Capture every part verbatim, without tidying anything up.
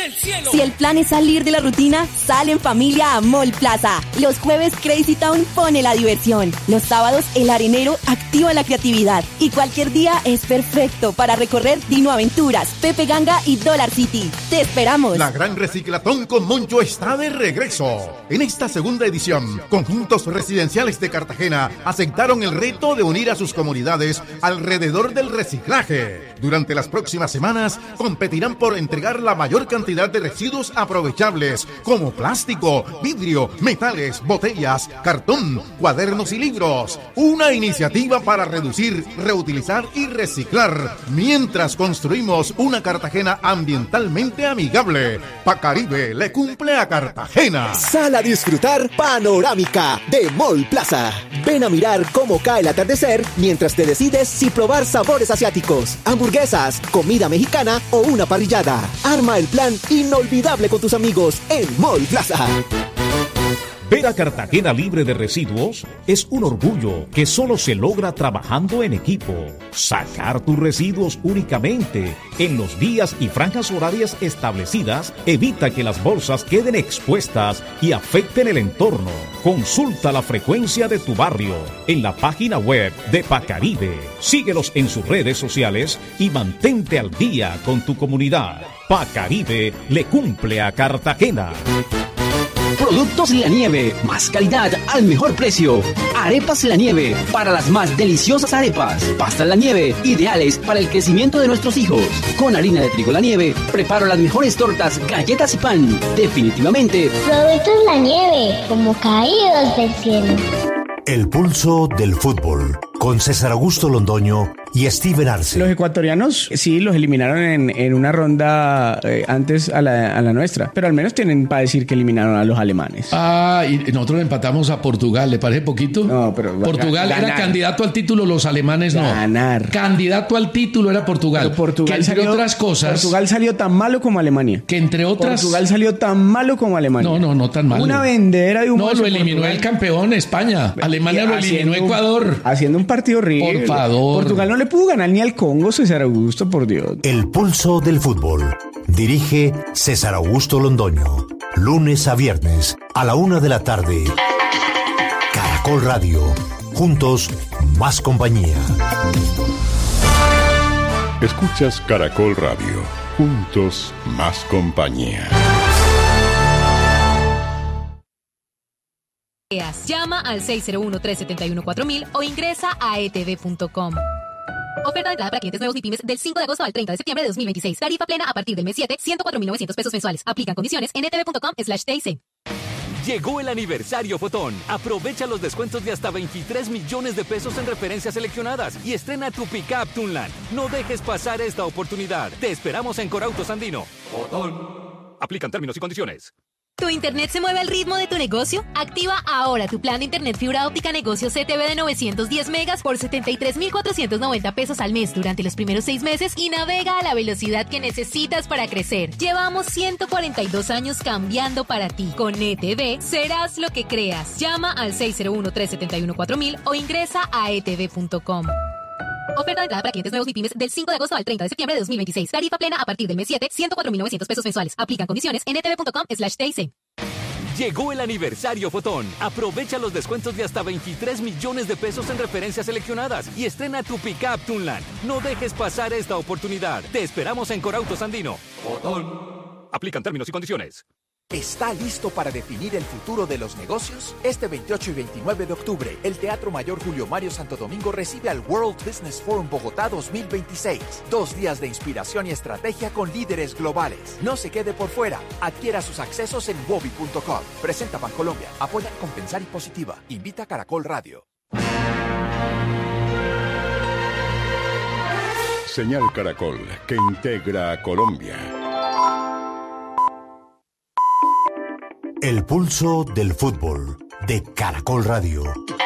del cielo. Si el plan es salir de la rutina, sale en familia a Mall Plaza. Los jueves Crazy Town pone la diversión. Los sábados el arenero activa la creatividad. Y cualquier día es perfecto para recorrer Dino Aventuras, Pepe Ganga y Dollar City. ¡Te esperamos! La Gran Reciclatón con Moncho está de regreso. En esta segunda edición, conjuntos residenciales de Cartagena aceptaron el reto de unir a sus comunidades alrededor del reciclaje. Durante las próximas semanas, competirán por entregar la mayor cantidad de residuos aprovechables, como plástico, vidrio, metales, botellas, cartón, cuadernos y libros. Una iniciativa para reducir, reutilizar y reciclar, mientras construimos una Cartagena ambientalmente amigable. Pacaribe le cumple a Cartagena. Sal a disfrutar Panorámica de Mall Plaza. Ven a mirar cómo cae el atardecer mientras te decides si probar sabores asiáticos, hamburguesas, comida mexicana o una parrillada. Arma el plan inolvidable con tus amigos en Mall Plaza. Ver a Cartagena libre de residuos es un orgullo que solo se logra trabajando en equipo. Sacar tus residuos únicamente en los días y franjas horarias establecidas evita que las bolsas queden expuestas y afecten el entorno. Consulta la frecuencia de tu barrio en la página web de Pacaribe. Síguelos en sus redes sociales y mantente al día con tu comunidad. Pacaribe le cumple a Cartagena. Productos La Nieve, más calidad al mejor precio. Arepas La Nieve, para las más deliciosas arepas. Pastas La Nieve, ideales para el crecimiento de nuestros hijos. Con harina de trigo La Nieve, preparo las mejores tortas, galletas y pan. Definitivamente. Productos La Nieve, como caídos del cielo. El pulso del fútbol, con César Augusto Londoño y Steven Arce. Los ecuatorianos sí los eliminaron en, en una ronda eh, antes a la, a la nuestra, pero al menos tienen para decir que eliminaron a los alemanes. Ah, y nosotros le empatamos a Portugal, ¿le parece poquito? No, pero Portugal ganar. Era candidato al título, los alemanes no. Ganar. Candidato al título era Portugal. Pero Portugal que entre salió, otras cosas. Portugal salió tan malo como Alemania. Que entre otras. Portugal salió tan malo como Alemania. No, no, no tan malo. Una vendedera de un. No, lo eliminó Portugal. El campeón España. Alemania lo eliminó Ecuador. Un, haciendo un partido horrible. Por favor. Portugal no le pudo ganar ni al Congo, César Augusto, por Dios. El pulso del fútbol. Dirige César Augusto Londoño. Lunes a viernes a la una de la tarde. Caracol Radio. Juntos, más compañía. Escuchas Caracol Radio. Juntos, más compañía. Llama al seis cero uno, tres siete uno, cuatro mil o ingresa a e t v punto com. Oferta de entrada para clientes nuevos y pymes del cinco de agosto al treinta de septiembre de dos mil veintiséis. Tarifa plena a partir del mes siete, ciento cuatro mil novecientos pesos mensuales. Aplican condiciones en e t v punto com slash t i c. Llegó el aniversario Fotón. Aprovecha los descuentos de hasta veintitrés millones de pesos en referencias seleccionadas y estrena tu pick-up Tunland. No dejes pasar esta oportunidad. Te esperamos en Corautos Andino. Fotón. Aplican términos y condiciones. ¿Tu internet se mueve al ritmo de tu negocio? Activa ahora tu plan de internet fibra óptica negocio C T V de novecientos diez megas por setenta y tres mil cuatrocientos noventa pesos al mes durante los primeros seis meses y navega a la velocidad que necesitas para crecer. Llevamos ciento cuarenta y dos años cambiando para ti. Con E T V serás lo que creas. Llama al seis cero uno, tres siete uno, cuatro mil o ingresa a e t v punto com. Oferta de entrada para clientes nuevos y pymes del cinco de agosto al treinta de septiembre de dos mil veintiséis. Tarifa plena a partir del mes siete, ciento cuatro mil novecientos pesos mensuales. Aplican condiciones en e t v punto com slash t i c. Llegó el aniversario Fotón. Aprovecha los descuentos de hasta veintitrés millones de pesos en referencias seleccionadas y estrena tu pick-up Tunland. No dejes pasar esta oportunidad. Te esperamos en Corautos Andino. Fotón. Aplican términos y condiciones. ¿Está listo para definir el futuro de los negocios? Este veintiocho y veintinueve de octubre, el Teatro Mayor Julio Mario Santo Domingo recibe al World Business Forum Bogotá dos mil veintiséis. Dos días de inspiración y estrategia con líderes globales. No se quede por fuera. Adquiera sus accesos en wobi punto com. Presenta Bancolombia. Apoya Compensar y Positiva. Invita a Caracol Radio. Señal Caracol, que integra a Colombia. El pulso del fútbol de Caracol Radio.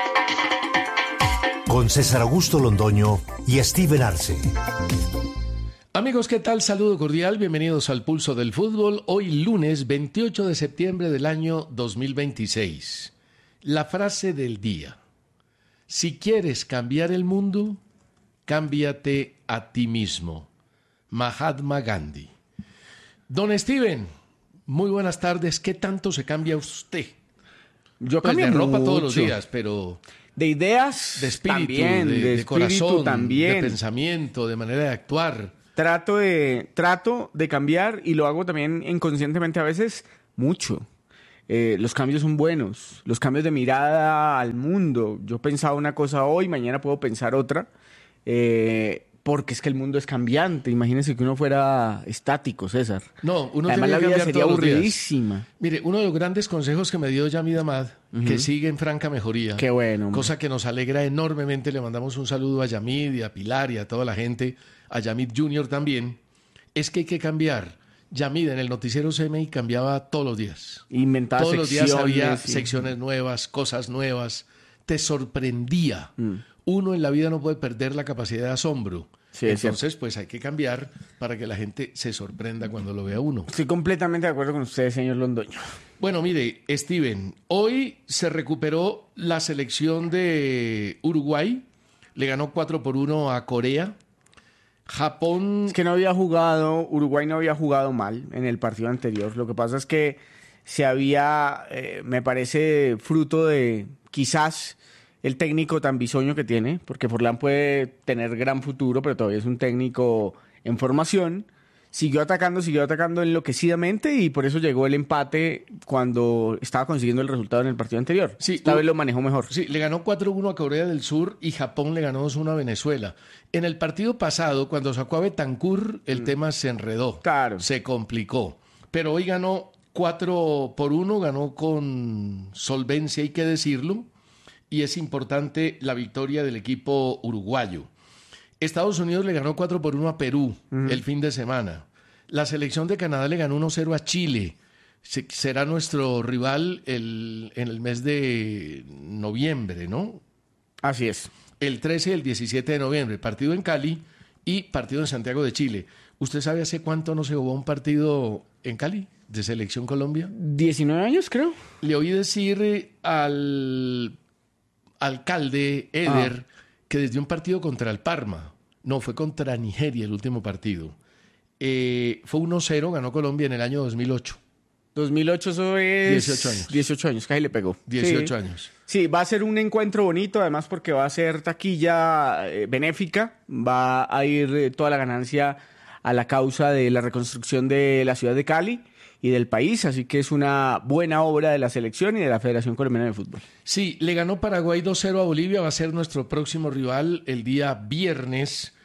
Con César Augusto Londoño y Steven Arce. Amigos, ¿qué tal? Saludo cordial, bienvenidos al Pulso del Fútbol. Hoy lunes veintiocho de septiembre del año dos mil veintiséis. La frase del día. Si quieres cambiar el mundo, cámbiate a ti mismo. Mahatma Gandhi. Don Steven, muy buenas tardes. ¿Qué tanto se cambia usted? Yo pues cambio de ropa mucho. todos los días, pero... De ideas de espíritu, también, de, de, de espíritu corazón, también. de pensamiento, de manera de actuar. Trato de, trato de cambiar y lo hago también inconscientemente a veces mucho. Eh, los cambios son buenos, los cambios de mirada al mundo. Yo pensaba una cosa hoy, mañana puedo pensar otra, eh, porque es que el mundo es cambiante. Imagínense que uno fuera estático, César. No, uno Además tiene la que vida cambiar sería todos los días. aburridísima. Mire, uno de los grandes consejos que me dio Yamid Amad, Ujú. que sigue en franca mejoría. Qué bueno, hombre. Cosa que nos alegra enormemente. Le mandamos un saludo a Yamid y a Pilar y a toda la gente, a Yamid Junior también. Es que hay que cambiar. Yamid en el noticiero C M I cambiaba todos los días. Inventaba Todos los días había secciones, sí. secciones nuevas, cosas nuevas. Te sorprendía. Mm. Uno en la vida no puede perder la capacidad de asombro. Sí, es Entonces, pues hay que cambiar para que la gente se sorprenda cuando lo vea uno. Estoy completamente de acuerdo con usted, señor Londoño. Bueno, mire, Steven, hoy se recuperó la selección de Uruguay. Le ganó cuatro por uno a Corea. Japón... Es que no había jugado, Uruguay no había jugado mal en el partido anterior. Lo que pasa es que se había, eh, me parece, fruto de quizás el técnico tan bisoño que tiene, porque Forlán puede tener gran futuro, pero todavía es un técnico en formación. Siguió atacando, siguió atacando enloquecidamente y por eso llegó el empate cuando estaba consiguiendo el resultado en el partido anterior. Sí, Esta vez lo manejó mejor. Sí, le ganó cuatro uno a Corea del Sur y Japón le ganó dos uno a Venezuela. En el partido pasado, cuando sacó a Betancur, el Mm. tema se enredó. Claro. Se complicó. Pero hoy ganó cuatro por uno, ganó con solvencia, hay que decirlo. Y es importante la victoria del equipo uruguayo. Estados Unidos le ganó cuatro por uno a Perú Mm. el fin de semana. La selección de Canadá le ganó uno cero a Chile. Se- será nuestro rival el- en el mes de noviembre, ¿no? Así es. El trece y el diecisiete de noviembre. Partido en Cali y partido en Santiago de Chile. ¿Usted sabe hace cuánto no se jugó un partido en Cali de Selección Colombia? diecinueve años, creo. Le oí decir eh, al alcalde Eder Ah. que desde un partido contra el Parma, no, fue contra Nigeria el último partido, eh, fue uno cero, ganó Colombia en el año dos mil ocho. dos mil ocho, eso es... dieciocho años. dieciocho años, casi le pegó. dieciocho Sí. años. Sí, va a ser un encuentro bonito, además porque va a ser taquilla eh, benéfica, va a ir eh, toda la ganancia a la causa de la reconstrucción de la ciudad de Cali y del país, así que es una buena obra de la selección y de la Federación Colombiana de Fútbol. Sí, le ganó Paraguay dos cero a Bolivia, va a ser nuestro próximo rival el día viernes,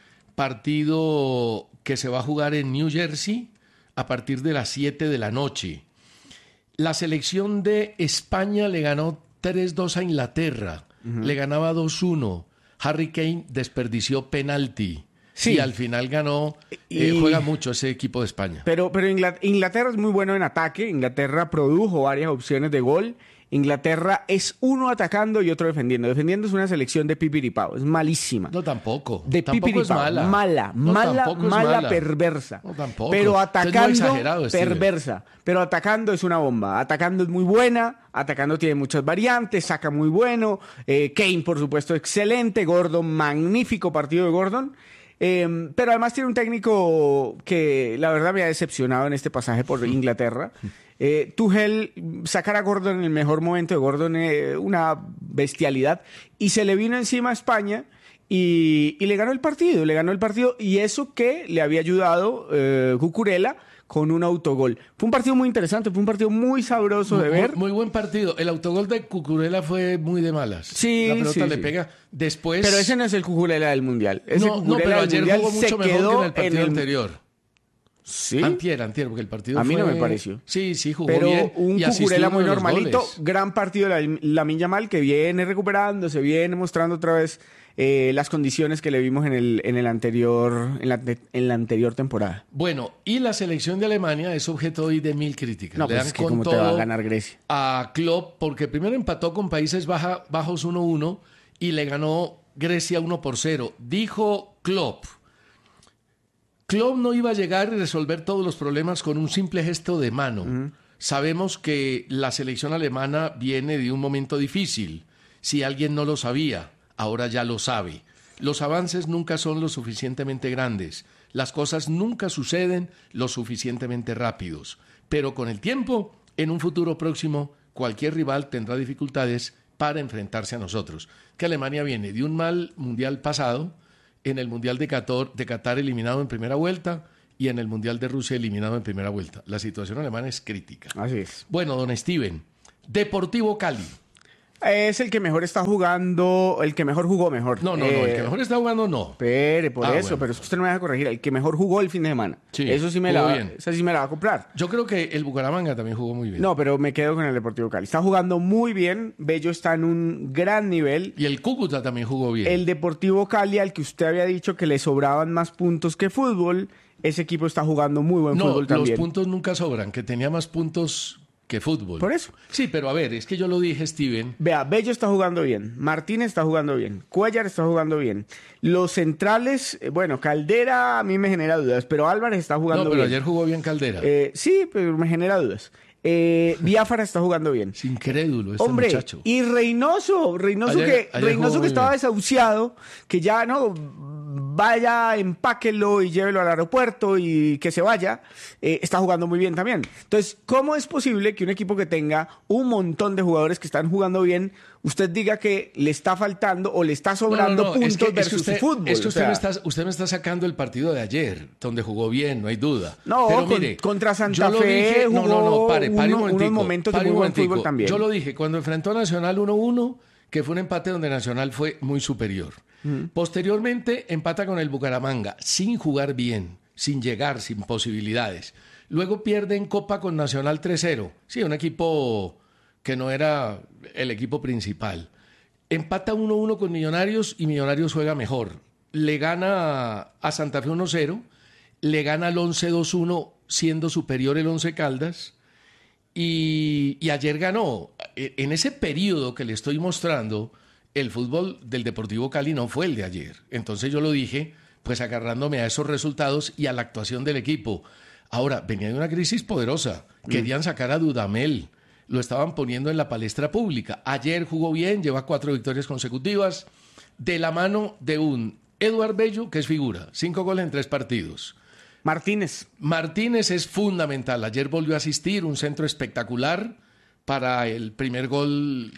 partido que se va a jugar en New Jersey a partir de las siete de la noche. La selección de España le ganó tres dos a Inglaterra, Ujú. le ganaba dos uno. Harry Kane desperdició penalti Sí. y al final ganó. eh, Y- juega mucho ese equipo de España. Pero, pero Ingla- Inglaterra es muy bueno en ataque, Inglaterra produjo varias opciones de gol, Inglaterra es uno atacando y otro defendiendo. Defendiendo es una selección de pipiripao, es malísima. No, tampoco. De Tampoco es pipiripao, mala. mala, No, mala, tampoco es mala, mala. perversa. No, tampoco. Pero Usted es muy atacando, exagerado, Steven. perversa. Pero atacando es una bomba. Atacando es muy buena, atacando tiene muchas variantes, saca muy bueno. Eh, Kane, por supuesto, excelente. Gordon, magnífico partido de Gordon. Eh, pero además tiene un técnico que la verdad me ha decepcionado en este pasaje por Inglaterra. Eh, Tuchel, sacar a Gordon en el mejor momento de Gordon, eh, una bestialidad. Y se le vino encima a España y, y le ganó el partido, le ganó el partido. Y eso que le había ayudado eh, Cucurella con un autogol. Fue un partido muy interesante, fue un partido muy sabroso de Muy- ver. Muy, buen partido. El autogol de Cucurella fue muy de malas. Sí, La pelota sí, le sí. pega. Después. Pero ese no es el Cucurella del Mundial. Ese no, no, Cucurella pero del ayer Mundial jugó se mucho mejor quedó que en el partido en el- anterior. Sí. Antier, antier, porque el partido A mí no fue- me pareció. Sí, sí, jugó Pero bien. un y asistió Cucurella uno muy de los normalito, goles. gran partido de la Lamine Yamal que viene recuperando, se viene mostrando otra vez eh, las condiciones que le vimos en el en el anterior en la, en la anterior temporada. Bueno, y la selección de Alemania es objeto hoy de mil críticas. No, Le pues dan es que con cómo te va a todo ganar Grecia. a Klopp, porque primero empató con Países Baja, Bajos uno uno y le ganó Grecia uno por cero. Dijo Klopp, Klopp no iba a llegar y resolver todos los problemas con un simple gesto de mano. Ujú. Sabemos que la selección alemana viene de un momento difícil. Si alguien no lo sabía, ahora ya lo sabe. Los avances nunca son lo suficientemente grandes, Las cosas nunca suceden lo suficientemente rápidos, pero con el tiempo, en un futuro próximo, cualquier rival tendrá dificultades para enfrentarse a nosotros. Que Alemania viene de un mal mundial pasado, en el mundial de Qatar, de Qatar eliminado en primera vuelta y en el mundial de Rusia eliminado en primera vuelta. La situación alemana es crítica. Así es. Bueno, don Steven, Deportivo Cali. Es el que mejor está jugando, el que mejor jugó mejor. No, no, eh, no, el que mejor está jugando no. Pere, por Ah, eso, bueno. pero es que usted no me deja corregir. El que mejor jugó el fin de semana. Sí, eso sí me jugó la, bien. esa sí me la va a comprar. Yo creo que el Bucaramanga también jugó muy bien. No, pero me quedo con el Deportivo Cali. Está jugando muy bien. Bello está en un gran nivel. Y el Cúcuta también jugó bien. El Deportivo Cali, al que usted había dicho que le sobraban más puntos que fútbol, ese equipo está jugando muy buen no, fútbol también. los puntos nunca sobran, que tenía más puntos que fútbol. Por eso. Sí, pero a ver, es que yo lo dije, Steven. Vea, Bello está jugando bien, Martínez está jugando bien, Cuellar está jugando bien. Los centrales, eh, bueno, Caldera a mí me genera dudas, pero Álvarez está jugando No, pero bien. ayer jugó bien Caldera. Eh, sí, pero me genera dudas. Eh, Biafara está jugando bien. Es incrédulo este Hombre, muchacho. y Reynoso, Reynoso Ayer- que, ayer Reynoso jugó que muy estaba bien. desahuciado, que ya no vaya, empáquelo y llévelo al aeropuerto y que se vaya, eh, está jugando muy bien también. Entonces, ¿cómo es posible que un equipo que tenga un montón de jugadores que están jugando bien, usted diga que le está faltando o le está sobrando No, no, no, puntos es que- es que versus usted- su fútbol? Es que O usted, sea, me está, usted me está sacando el partido de ayer, donde jugó bien, no hay duda. No, Pero con- mire, contra Santa yo lo Fe dije- no, no, no, jugó pare, pare uno- un unos momentico, momentos de pare muy un buen fútbol momentico. también. Yo lo dije, cuando enfrentó a Nacional uno uno, que fue un empate donde Nacional fue muy superior. Posteriormente empata con el Bucaramanga, sin jugar bien, sin llegar, sin posibilidades. Luego pierde en Copa con Nacional tres cero. Sí, un equipo que no era el equipo principal. Empata uno uno con Millonarios y Millonarios juega mejor. Le gana a Santa Fe uno cero, le gana al once dos uno siendo superior el Once Caldas y, y ayer ganó. En ese periodo que le estoy mostrando, el fútbol del Deportivo Cali no fue el de ayer. Entonces yo lo dije, pues agarrándome a esos resultados y a la actuación del equipo. Ahora, venía de una crisis poderosa. Querían sacar a Dudamel. Lo estaban poniendo en la palestra pública. Ayer jugó bien, lleva cuatro victorias consecutivas, de la mano de un Eduard Bello, que es figura. Cinco goles en tres partidos. Martínez. Martínez es fundamental. Ayer volvió a asistir, un centro espectacular para el primer gol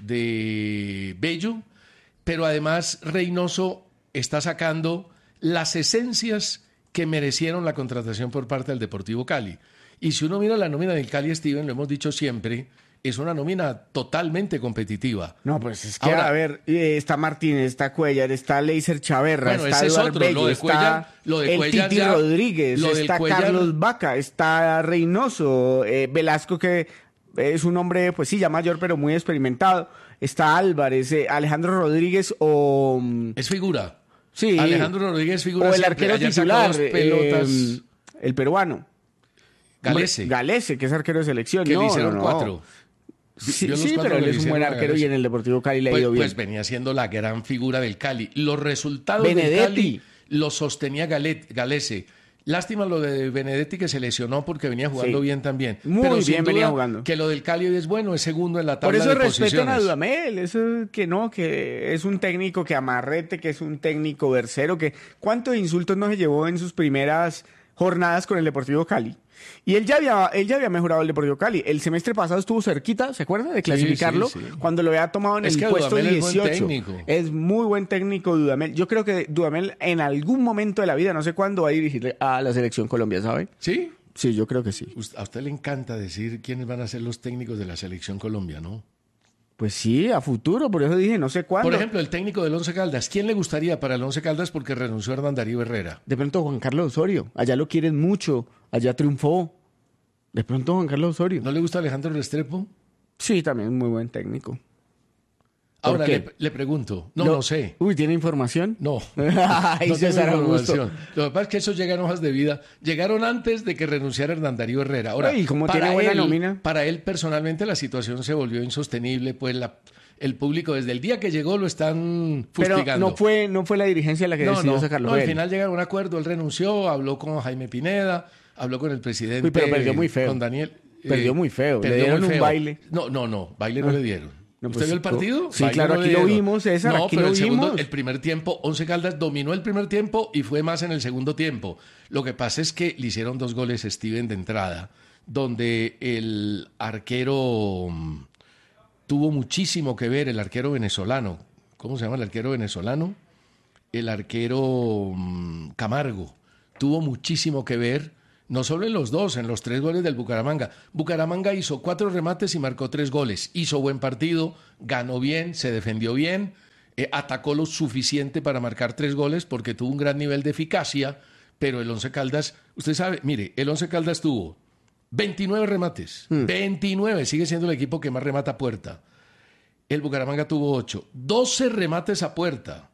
de Bello. Pero además Reynoso está sacando las esencias que merecieron la contratación por parte del Deportivo Cali. Y si uno mira la nómina del Cali, Steven, lo hemos dicho siempre, es una nómina totalmente competitiva. No, pues es que, Ahora- a ver, eh, está Martínez, está Cuellar, está Leiser Chaverra, Bueno, está ese es Eduard otro, Bello, lo de está Cuellar- lo de el Cuellar Titi ya- Rodríguez, lo del está Cuellar- Carlos Vaca, está Reynoso, eh, Velasco, que es un hombre, pues sí, ya mayor, pero muy experimentado. Está Álvarez, eh, Alejandro Rodríguez o... Es figura. Sí. Alejandro Rodríguez es figura O el siempre. arquero Ayer sacó titular, dos pelotas. eh, el peruano. Galese. Hombre, Galese, que es arquero de selección. Que no, le hicieron no, no. cuatro. Sí, Vio los sí, cuatro pero que él le es un buen hicieron a arquero y Galese. en el Deportivo Cali le ha Pues, ido bien. pues venía siendo la gran figura del Cali. Los resultados Benedetti. del Cali los sostenía Galet, Galese. Lástima lo de Benedetti, que se lesionó porque venía jugando Sí. bien también. Muy Pero bien sin venía duda jugando. que lo del Cali hoy es bueno, es segundo en la Por tabla eso de respeten posiciones. a Dudamel, eso que no, que es un técnico que amarrete, que es un técnico versero, que cuántos insultos no se llevó en sus primeras jornadas con el Deportivo Cali. Y él ya había, él ya había mejorado el Deportivo Cali. El semestre pasado estuvo cerquita, ¿se acuerda? De clasificarlo, sí, sí. cuando lo había tomado en Es el que puesto Dudamel es buen dieciocho. técnico. Es muy buen técnico Dudamel. Yo creo que Dudamel en algún momento de la vida, no sé cuándo, va a dirigir a la selección Colombia, ¿sabe? ¿Sí? Sí, yo creo que sí. A usted le encanta decir quiénes van a ser los técnicos de la selección Colombia, ¿no? Pues sí, a futuro, por eso dije, no sé cuándo. Por ejemplo, el técnico del Once Caldas. ¿Quién le gustaría para el Once Caldas porque renunció a Hernán Darío Herrera? De pronto Juan Carlos Osorio, allá lo quieren mucho, allá triunfó. De pronto Juan Carlos Osorio. ¿No le gusta Alejandro Restrepo? Sí, también es muy buen técnico. ¿Por Ahora qué? le, le pregunto. No, Lo- no sé. Uy, ¿tiene información? No. Ay, no César tengo Augusto. información. Lo que pasa es que eso llega en hojas de vida. Llegaron antes de que renunciara Hernán Darío Herrera. Ahora, Ay, ¿cómo para tiene buena él, nómina? Para él personalmente la situación se volvió insostenible, pues la, el público desde el día que llegó lo están Pero fustigando. no fue, no fue la dirigencia la que no, decidió no, sacarlo. no, al de él. final llegaron a un acuerdo, él renunció, habló con Jaime Pineda, habló con el presidente. Uy, pero perdió muy feo. Con Daniel. Perdió muy feo, le perdió dieron muy un feo. baile. No, no, no, baile no Ah. le dieron. No, ¿Usted pues, vio el partido? Sí, Ahí claro, no aquí lo vieron. vimos, César, No, aquí pero lo el segundo, vimos. el primer tiempo, Once Caldas dominó el primer tiempo y fue más en el segundo tiempo. Lo que pasa es que le hicieron dos goles a Steven de entrada, donde el arquero mm, tuvo muchísimo que ver, el arquero venezolano. ¿Cómo se llama el arquero venezolano? El arquero mm, Camargo. Tuvo muchísimo que ver. No solo en los dos, en los tres goles del Bucaramanga. Bucaramanga hizo cuatro remates y marcó tres goles. Hizo buen partido, ganó bien, se defendió bien, eh, atacó lo suficiente para marcar tres goles porque tuvo un gran nivel de eficacia, pero el Once Caldas, usted sabe, mire, el Once Caldas tuvo veintinueve remates, mm. veintinueve, sigue siendo el equipo que más remata a puerta. El Bucaramanga tuvo ocho, doce remates a puerta,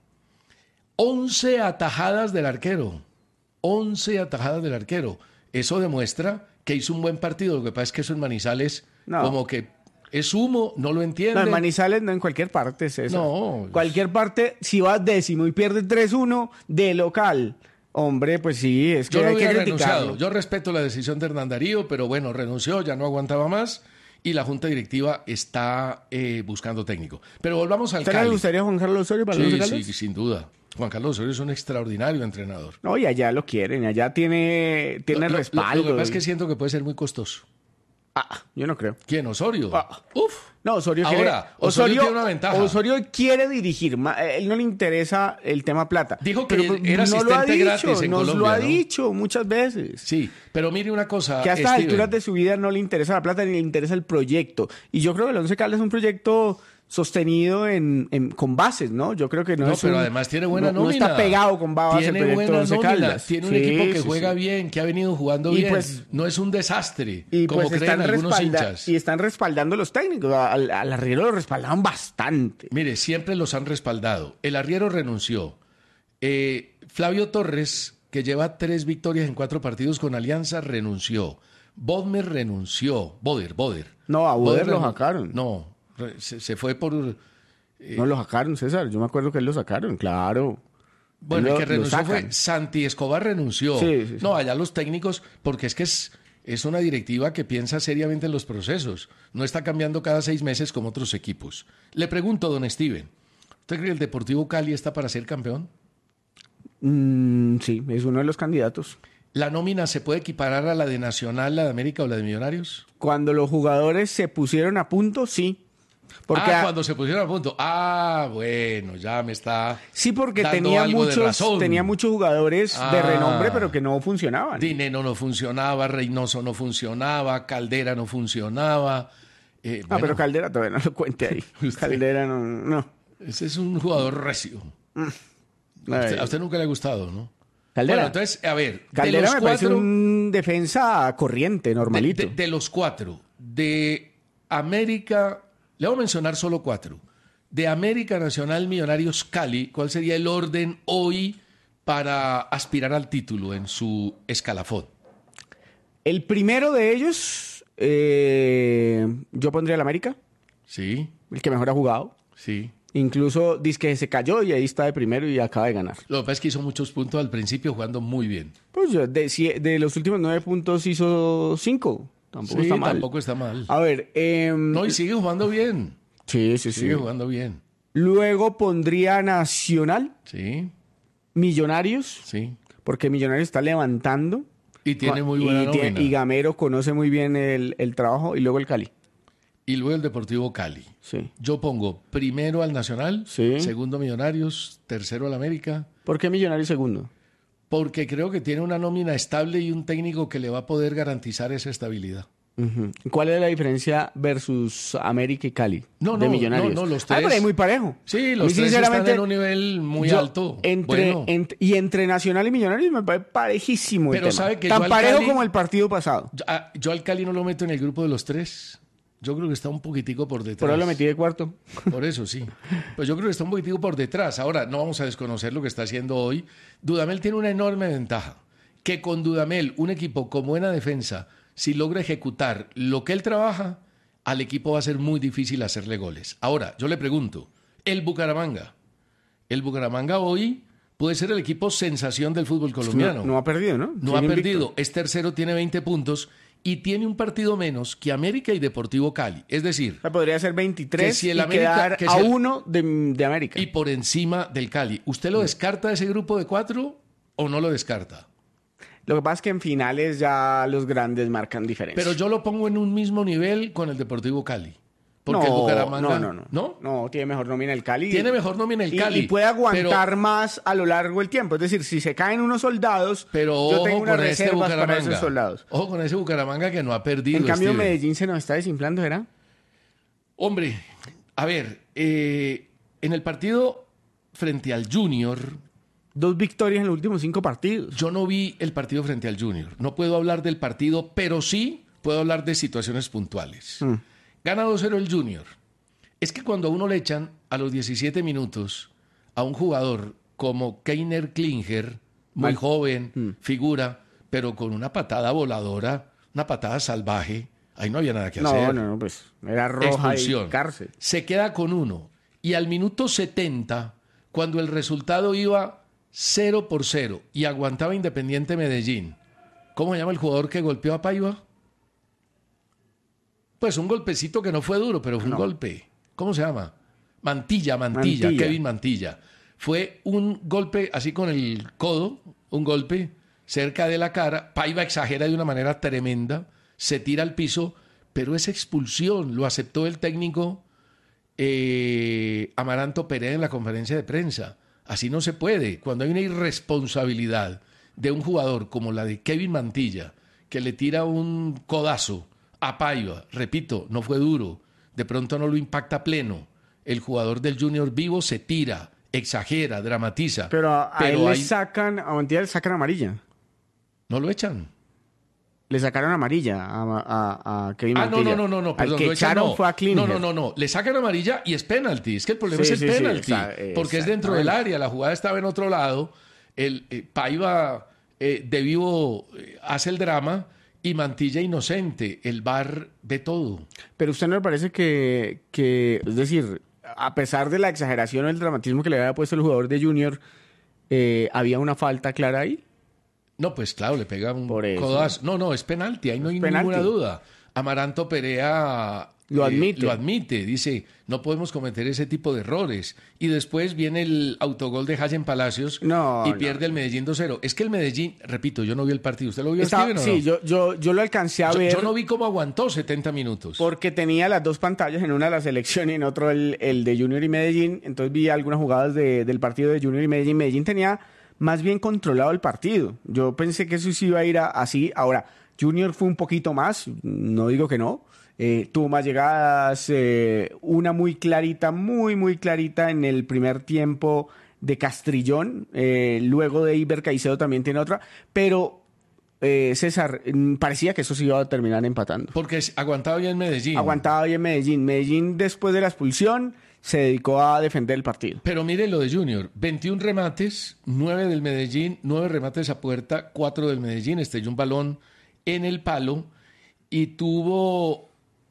once atajadas del arquero, once atajadas del arquero. Eso demuestra que hizo un buen partido. Lo que pasa es que eso en Manizales, no. como que es humo, no lo entiende. No, en Manizales no, en cualquier parte es eso. No. Cualquier parte, si vas décimo y pierdes tres uno de local, hombre, pues sí, es que Yo no hay que hubiera criticarlo. renunciado. Yo respeto la decisión de Hernán Darío, pero bueno, renunció, ya no aguantaba más y la Junta Directiva está eh, buscando técnico. Pero volvamos al Cali. ¿Te le gustaría Juan Carlos Osorio para sí, los Sí, sí, sin duda. Juan Carlos Osorio es un extraordinario entrenador. No, y allá lo quieren, allá tiene, tiene lo, respaldo. Lo, lo que pasa es que siento que puede ser muy costoso. Ah, yo no creo. ¿Quién? ¿Osorio? Ah. Uf. No, Osorio Ahora, quiere, Osorio, Osorio tiene una ventaja. Osorio quiere dirigir, él no le interesa el tema plata. Dijo que pero era no asistente lo ha dicho, gratis en nos Colombia, lo ha ¿no? dicho muchas veces. Sí, pero mire una cosa, que a estas Steven. alturas de su vida no le interesa la plata ni le interesa el proyecto. Y yo creo que el Once Caldas es un proyecto sostenido en, en, con bases, ¿no? Yo creo que no, no es pero un, además tiene buena no, nómina. No está pegado con bases tiene el proyecto buena Once nómina. Caldas. Tiene un sí, equipo que sí, juega sí. bien, que ha venido jugando y bien. Pues, no es un desastre, y como pues creen están algunos respalda- hinchas. Y están respaldando los técnicos. Al, al arriero lo respaldaron bastante. Mire, siempre los han respaldado. El arriero renunció. Eh, Flavio Torres, que lleva tres victorias en cuatro partidos con Alianza, renunció. Bodmer renunció. Boder, Boder. No, a Boder lo renun- sacaron. No, re- se, se fue por... eh, No lo sacaron, César. Yo me acuerdo que él lo sacaron, claro. Bueno, Él el lo- que lo renunció sacan. fue Santi Escobar renunció. Sí, sí, sí. No, allá los técnicos, porque es que es, es una directiva que piensa seriamente en los procesos. No está cambiando cada seis meses como otros equipos. Le pregunto, don Steven, ¿usted cree que el Deportivo Cali está para ser campeón? Mm, sí, es uno de los candidatos. ¿La nómina se puede equiparar a la de Nacional, la de América o la de Millonarios? Cuando los jugadores se pusieron a punto, sí. Porque ah, a- cuando se pusieron a punto. Ah, bueno, ya me está Sí, porque dando tenía algo de muchos, razón. tenía muchos jugadores de Ah. renombre, pero que no funcionaban. Dineno no funcionaba, Reynoso no funcionaba, Caldera no funcionaba. Eh, Ah, bueno, pero Caldera todavía no lo cuente ahí. Usted- Caldera no, no. ese es un jugador recio. A usted, Ay. a usted nunca le ha gustado, ¿no? Caldera. Bueno, entonces, a ver, de Caldera los me parece cuatro, un defensa corriente, normalito. de, de- de los cuatro, de América, le voy a mencionar solo cuatro. De América, Nacional, Millonarios, Cali, ¿cuál sería el orden hoy para aspirar al título en su escalafón? El primero de ellos, eh, yo pondría el América, Sí, el que mejor ha jugado. sí. Incluso dice que se cayó y ahí está de primero y acaba de ganar. Lo que pasa es que hizo muchos puntos al principio jugando muy bien. Pues yo, de, cie- de los últimos nueve puntos hizo cinco. Tampoco Sí, está mal. tampoco está mal. A ver, eh, No, y sigue jugando bien. sí, sí, sí. Sigue jugando bien. Luego pondría Nacional, Sí, Millonarios, sí. porque Millonarios está levantando. Y tiene muy y, buena tiene- nómina. y Gamero conoce muy bien el, el trabajo. Y luego el Cali. Y luego el Deportivo Cali. Sí. Yo pongo primero al Nacional, Sí. segundo Millonarios, tercero al América, ¿Por qué Millonarios segundo? porque creo que tiene una nómina estable y un técnico que le va a poder garantizar esa estabilidad. Ujú. ¿Cuál es la diferencia versus América y Cali? No, de no, Millonarios. no, no, los Ah, tres- pero es muy parejo. Sí, A los mí, tres sinceramente, están en un nivel muy yo, alto. Entre, Bueno, ent- y entre Nacional y Millonarios me parece parejísimo el Pero tema. sabe que Tan yo al parejo Cali- como el partido pasado. yo, ah, yo al Cali no lo meto en el grupo de los tres. Yo creo que está un poquitico por detrás. Por eso lo metí de cuarto. Por eso, sí. Pues yo creo que está un poquitico por detrás. Ahora, no vamos a desconocer lo que está haciendo hoy. Dudamel tiene una enorme ventaja. Que con Dudamel, un equipo con buena defensa, si logra ejecutar lo que él trabaja, al equipo va a ser muy difícil hacerle goles. Ahora, yo le pregunto, el Bucaramanga. El Bucaramanga hoy puede ser el equipo sensación del fútbol colombiano. No, no ha perdido, ¿no? No Sigue ha invicto. perdido. Es tercero, tiene veinte puntos y tiene un partido menos que América y Deportivo Cali. Es decir, o sea, podría ser veintitrés que si el y América, quedar que a si el, uno de, de América. Y por encima del Cali. ¿Usted lo descarta de ese grupo de cuatro o no lo descarta? Lo que pasa es que en finales ya los grandes marcan diferencia. Pero yo lo pongo en un mismo nivel con el Deportivo Cali. Porque no, el Bucaramanga... No, no, no, no. No, tiene mejor nómina el Cali. Tiene mejor nómina el Cali. Y, y puede aguantar pero, más a lo largo del tiempo. Es decir, si se caen unos soldados, pero yo tengo unas este reservas para esos soldados. Ojo con ese Bucaramanga que no ha perdido. En cambio, Steven. Medellín se nos está desinflando, ¿era? Hombre, a ver, eh, en el partido frente al Junior... Dos victorias en los últimos cinco partidos. Yo no vi el partido frente al Junior. No puedo hablar del partido, pero sí puedo hablar de situaciones puntuales. Mm. Gana dos cero el Junior. Es que cuando a uno le echan a los diecisiete minutos a un jugador como Keiner Klinger, muy Mal. joven, mm. figura, pero con una patada voladora, una patada salvaje, ahí no había nada que no, hacer. No, no, pues era roja Expulsión. Y cárcel. Se queda con uno. Y al minuto setenta, cuando el resultado iba cero por cero y aguantaba Independiente Medellín, ¿cómo se llama el jugador que golpeó a Paiva? Pues un golpecito que no fue duro, pero fue no. un golpe. ¿Cómo se llama? Mantilla, Mantilla, Mantilla, Kevin Mantilla. Fue un golpe así con el codo, un golpe cerca de la cara. Paiva exagera de una manera tremenda, se tira al piso, pero esa expulsión lo aceptó el técnico eh, Amaranto Perea en la conferencia de prensa. Así no se puede. Cuando hay una irresponsabilidad de un jugador como la de Kevin Mantilla, que le tira un codazo a Paiva, repito, no fue duro, de pronto no lo impacta pleno. El jugador del Junior vivo se tira, exagera, dramatiza. Pero a, a pero él hay... le sacan, a Mantilla le sacan amarilla. ¿No lo echan? Le sacaron amarilla a, a, a Kevin ah, Mantilla. Ah, no, no, no, no, perdón. Al que lo echaron no. fue a Klinger. No, no, no, no. Le sacan amarilla y es penalti. Es que el problema sí, es el sí, penalti. Sí, está, porque es dentro del área. La jugada estaba en otro lado. El eh, Paiva eh, de vivo eh, hace el drama y Mantilla inocente. El V A R ve todo. Pero usted no le parece que, que, es decir, a pesar de la exageración o el dramatismo que le había puesto el jugador de Junior, eh, ¿había una falta clara ahí? No, pues claro, le pega un codazo. No, no, es penalti, ahí no hay penalti. ninguna duda. Amaranto Perea lo admite. Eh, lo admite, dice, no podemos cometer ese tipo de errores. Y después viene el autogol de Hayen Palacios no, y no. pierde el Medellín dos cero. Es que el Medellín, repito, yo no vi el partido. ¿Usted lo vio, Estaba, Steven, o sí, no? yo, yo, yo lo alcancé a yo, ver. Yo no vi cómo aguantó setenta minutos. Porque tenía las dos pantallas, en una la selección y en otro el, el de Junior y Medellín. Entonces vi algunas jugadas de, del partido de Junior y Medellín. Medellín tenía más bien controlado el partido. Yo pensé que eso sí iba a ir a, así. Ahora, Junior fue un poquito más, no digo que no. Eh, tuvo más llegadas, eh, una muy clarita, muy, muy clarita en el primer tiempo de Castrillón. Eh, luego de Iber Caicedo también tiene otra. Pero, eh, César, parecía que eso se iba a terminar empatando. Porque aguantaba bien Medellín. Aguantaba bien Medellín. Medellín, después de la expulsión, se dedicó a defender el partido. Pero mire lo de Junior, veintiún remates, nueve del Medellín, nueve remates a puerta, cuatro del Medellín, estrelló un balón en el palo y tuvo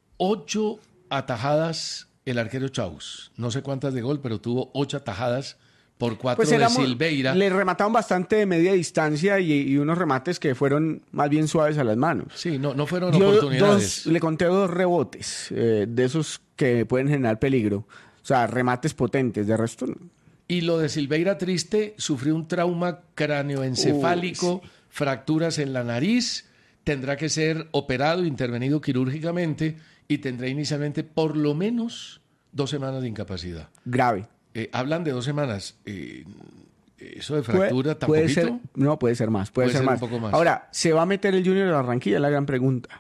ocho atajadas el arquero Chaus. No sé cuántas de gol, pero tuvo ocho atajadas por cuatro pues de Silveira. Le remataron bastante de media distancia y, y unos remates que fueron más bien suaves a las manos. Sí, no, no fueron Dio oportunidades. Dos, le conté dos rebotes eh, de esos que pueden generar peligro. O sea, remates potentes, de resto no. Y lo de Silveira triste, sufrió un trauma cráneoencefálico, sí. fracturas en la nariz, tendrá que ser operado, intervenido quirúrgicamente y tendrá inicialmente por lo menos dos semanas de incapacidad. Grave. Eh, hablan de dos semanas. Eh, ¿Eso de fractura ¿Puede, puede tampoco? Ser, no, puede ser más. Puede, puede ser, ser más. un poco más. Ahora, ¿se va a meter el Junior de Barranquilla? Es la gran pregunta.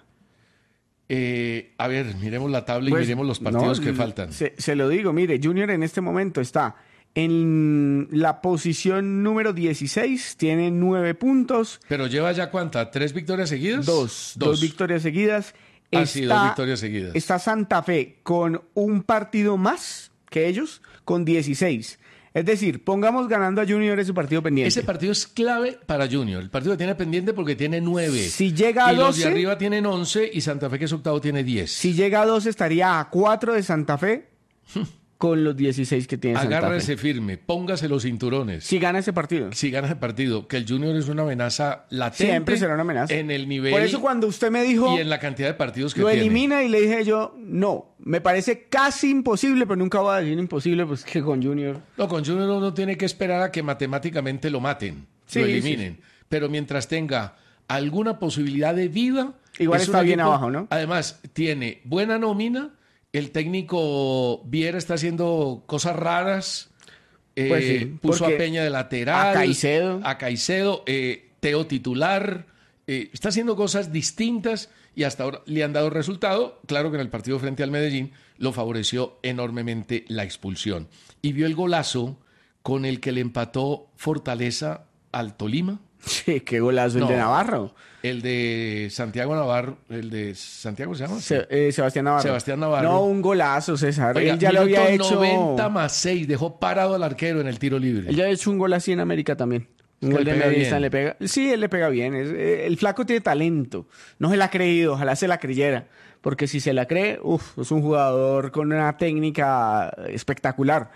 Eh, a ver, miremos la tabla pues, y miremos los partidos no, que faltan. Se, se lo digo, mire, Junior en este momento está en la posición número dieciséis, tiene nueve puntos. ¿Pero lleva ya cuánta? ¿Tres victorias seguidas? Dos, dos, dos victorias seguidas. Ah, está, sí, dos victorias seguidas. Está Santa Fe con un partido más que ellos, con dieciséis. Es decir, pongamos ganando a Junior ese partido pendiente. Ese partido es clave para Junior. El partido que tiene pendiente porque tiene nueve. Si llega a y doce... los de arriba tienen once y Santa Fe, que es octavo, tiene diez. Si llega a doce, estaría a cuatro de Santa Fe con los dieciséis que tiene Santa Fe. Agárrese firme, póngase los cinturones. Si gana ese partido. Si gana ese partido, que el Junior es una amenaza latente. Siempre será una amenaza. En el nivel. Por eso cuando usted me dijo. Y en la cantidad de partidos que lo tiene. Lo elimina y le dije yo, no, me parece casi imposible, pero nunca voy a decir imposible, pues que con Junior. No, con Junior uno tiene que esperar a que matemáticamente lo maten, sí, lo eliminen. Sí. Pero mientras tenga alguna posibilidad de vida. Igual está bien equipo, abajo, ¿no? Además, tiene buena nómina. El técnico Viera está haciendo cosas raras. Eh, pues sí, puso a Peña de lateral. A Caicedo. A Caicedo. Eh, Teo titular. Eh, está haciendo cosas distintas y hasta ahora le han dado resultado. Claro que en el partido frente al Medellín lo favoreció enormemente la expulsión. Y vio el golazo con el que le empató Fortaleza al Tolima. Sí, qué golazo no, el de Navarro. El de Santiago Navarro, el de Santiago se llama. Se, eh, Sebastián Navarro. Sebastián Navarro. No, un golazo, César. Oiga, él ya lo había hecho. noventa más seis, dejó parado al arquero en el tiro libre. Él ya ha hecho un gol así en América también. Un gol de Medellín le pega. Sí, él le pega bien. Es, eh, el flaco tiene talento. No se la ha creído, ojalá se la creyera. Porque si se la cree, uf, es un jugador con una técnica espectacular.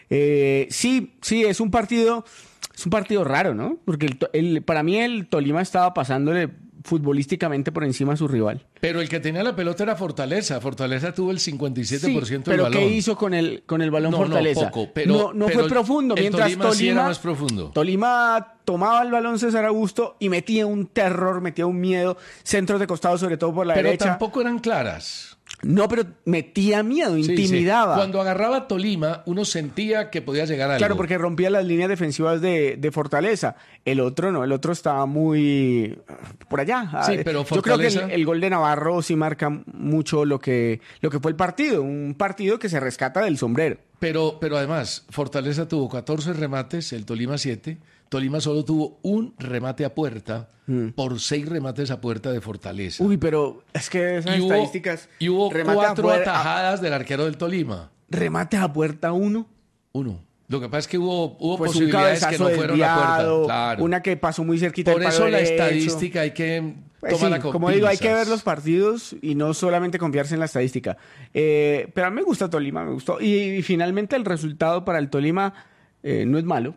Eh, sí, sí, es un partido. Es un partido raro, ¿no? Porque el, el, para mí el Tolima estaba pasándole futbolísticamente por encima a su rival. Pero el que tenía la pelota era Fortaleza. Fortaleza tuvo el cincuenta y siete por ciento sí, del balón. ¿Pero qué hizo con el, con el balón no, Fortaleza? No, poco, pero, no, no pero fue profundo. El mientras Tolima, Tolima sí era más profundo. Tolima tomaba el balón César Augusto y metía un terror, metía un miedo. Centros de costado, sobre todo por la pero derecha. Pero tampoco eran claras. No, pero metía miedo, intimidaba. Sí, sí. Cuando agarraba a Tolima, uno sentía que podía llegar a algo. Claro, porque rompía las líneas defensivas de, de Fortaleza. El otro no, el otro estaba muy por allá. Sí, pero Fortaleza... Yo creo que el, el gol de Navarro sí marca mucho lo que, lo que fue el partido. Un partido que se rescata del sombrero. Pero, pero además, Fortaleza tuvo catorce remates, el Tolima siete. Tolima solo tuvo un remate a puerta mm. por seis remates a puerta de Fortaleza. Uy, pero es que esas y hubo, estadísticas... Y hubo cuatro puerta, atajadas del arquero del Tolima. ¿Remate a puerta uno? Uno. Lo que pasa es que hubo, hubo pues posibilidades que no fueron desviado, a puerta. Claro. Una que pasó muy cerquita por del eso palo la derecho. Estadística hay que pues tomarla sí, con como pinzas. digo, hay que ver los partidos y no solamente confiarse en la estadística. Eh, pero a mí me gusta Tolima, me gustó. Y, y finalmente el resultado para el Tolima eh, no es malo.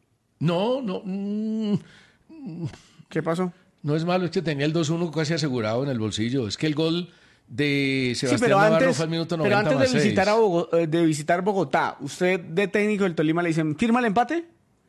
No, no. Mm, ¿Qué pasó? No es malo, es que tenía el dos uno casi asegurado en el bolsillo. Es que el gol de Sebastián sí, pero Navarro antes, fue al minuto pero noventa antes de más visitar, seis. a Bogotá, de visitar Bogotá, usted de técnico del Tolima le dicen, ¿firma el empate?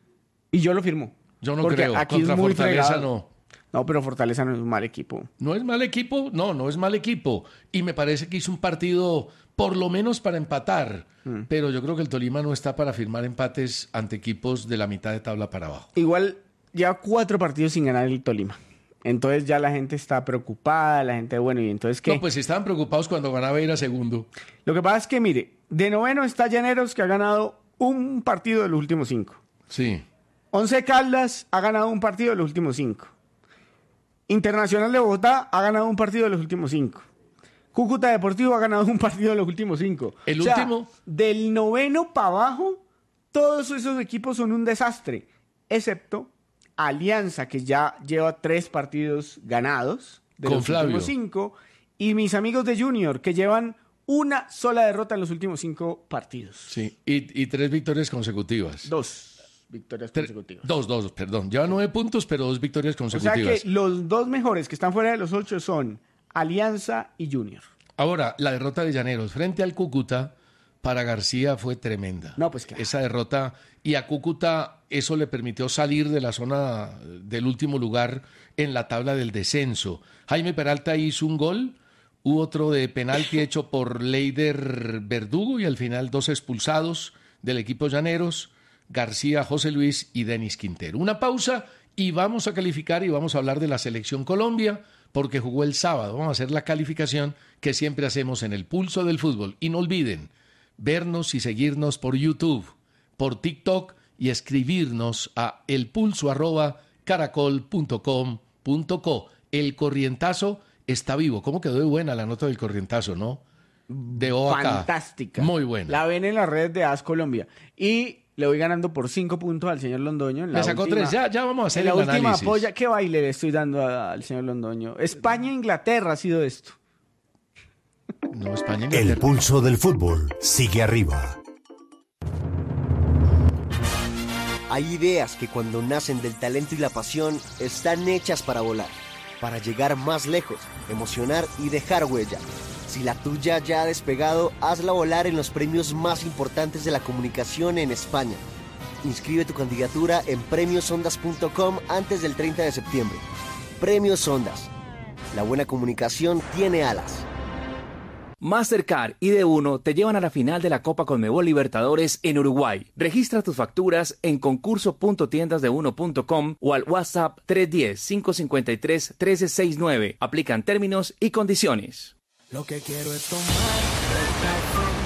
Y yo lo firmo. Yo no Porque creo, aquí contra es muy Fortaleza fregado. no. No, pero Fortaleza no es un mal equipo. ¿No es mal equipo? No, no es mal equipo. Y me parece que hizo un partido por lo menos para empatar. Mm. Pero yo creo que el Tolima no está para firmar empates ante equipos de la mitad de tabla para abajo. Igual ya cuatro partidos sin ganar el Tolima. Entonces ya la gente está preocupada, la gente, bueno, ¿y entonces qué? No, pues estaban preocupados cuando ganaba ir a segundo. Lo que pasa es que, mire, de noveno está Llaneros, que ha ganado un partido de los últimos cinco. Sí. Once Caldas ha ganado un partido de los últimos cinco. Internacional de Bogotá ha ganado un partido de los últimos cinco. Cúcuta Deportivo ha ganado un partido de los últimos cinco. El o sea, último. Del noveno para abajo, todos esos equipos son un desastre, excepto Alianza, que ya lleva tres partidos ganados de Con los Flavio. últimos cinco, y mis amigos de Junior, que llevan una sola derrota en los últimos cinco partidos. Sí, y, y tres victorias consecutivas. Dos victorias consecutivas. Dos, dos, perdón. Lleva nueve puntos, pero dos victorias consecutivas. O sea que los dos mejores que están fuera de los ocho son Alianza y Junior. Ahora, la derrota de Llaneros frente al Cúcuta para García fue tremenda. No, pues claro. Esa derrota, y a Cúcuta eso le permitió salir de la zona del último lugar en la tabla del descenso. Jaime Peralta hizo un gol, hubo otro de penalti hecho por Leider Verdugo y al final dos expulsados del equipo Llaneros, García, José Luis y Denis Quintero. Una pausa y vamos a calificar y vamos a hablar de la selección Colombia porque jugó el sábado. Vamos a hacer la calificación que siempre hacemos en el Pulso del Fútbol. Y no olviden vernos y seguirnos por YouTube, por TikTok y escribirnos a elpulso arroba caracol punto com punto co. El corrientazo está vivo. ¿Cómo quedó de buena la nota del corrientazo, no? De O a K. Fantástica. Muy buena. La ven en las redes de A S Colombia. Y le voy ganando por cinco puntos al señor Londoño. En la Le sacó última, tres. Ya, ya vamos a hacer en la el última análisis. polla. ¿Qué baile le estoy dando a- al señor Londoño? España-Inglaterra ha sido esto. No, España, El Inglaterra. pulso del fútbol sigue arriba. Hay ideas que cuando nacen del talento y la pasión están hechas para volar, para llegar más lejos, emocionar y dejar huella. Si la tuya ya ha despegado, hazla volar en los premios más importantes de la comunicación en España. Inscribe tu candidatura en premios ondas punto com antes del treinta de septiembre. Premios Ondas. La buena comunicación tiene alas. Mastercard y D uno te llevan a la final de la Copa Conmebol Libertadores en Uruguay. Registra tus facturas en concurso punto tiendas de uno punto com o al WhatsApp tres uno cero, cinco cinco tres, uno tres seis nueve. Aplican términos y condiciones. Lo que quiero es tomar